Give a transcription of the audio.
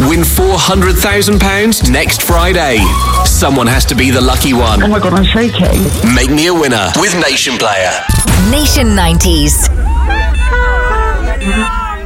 Win £400,000 next Friday. Someone has to be the lucky one. Oh my God, I'm shaking. Make me a winner with Nation Player. Nation 90s.